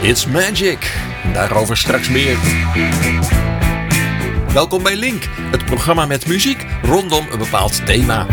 It's Magic. Daarover straks meer. Welkom bij Link, het programma met muziek rondom een bepaald thema.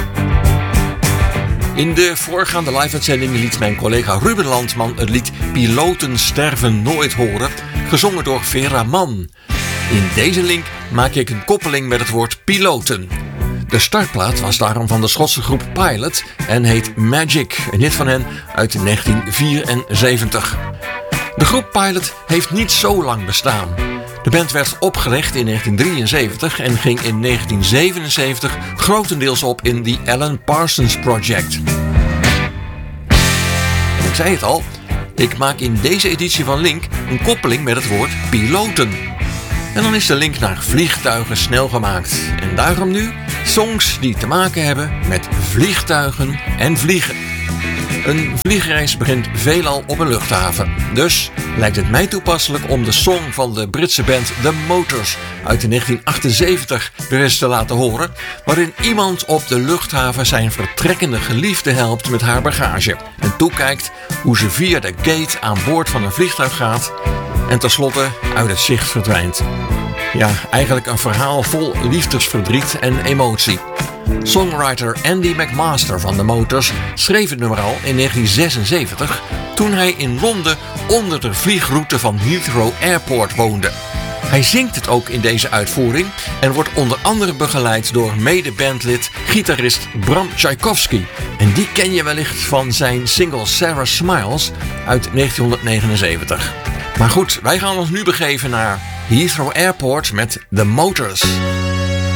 In de voorgaande live-uitzending liet mijn collega Ruben Landman het lied Piloten sterven nooit horen, gezongen door Vera Mann. In deze link maak ik een koppeling met het woord piloten. De startplaat was daarom van de Schotse groep Pilot en heet Magic, een hit van hen uit 1974. De groep Pilot heeft niet zo lang bestaan. De band werd opgericht in 1973 en ging in 1977 grotendeels op in The Alan Parsons Project. En ik zei het al, ik maak in deze editie van Link een koppeling met het woord piloten. En dan is de link naar vliegtuigen snel gemaakt. En daarom nu songs die te maken hebben met vliegtuigen en vliegen. Een vliegreis begint veelal op een luchthaven. Dus lijkt het mij toepasselijk om de song van de Britse band The Motors uit 1978 weer eens te laten horen, waarin iemand op de luchthaven zijn vertrekkende geliefde helpt met haar bagage en toekijkt hoe ze via de gate aan boord van een vliegtuig gaat en tenslotte uit het zicht verdwijnt. Ja, eigenlijk een verhaal vol liefdesverdriet en emotie. Songwriter Andy McMaster van The Motors schreef het nummer al in 1976 toen hij in Londen onder de vliegroute van Heathrow Airport woonde. Hij zingt het ook in deze uitvoering en wordt onder andere begeleid door mede-bandlid, gitarist Bram Tchaikovsky. En die ken je wellicht van zijn single Sarah Smiles uit 1979. Maar goed, wij gaan ons nu begeven naar Heathrow Airport met The Motors.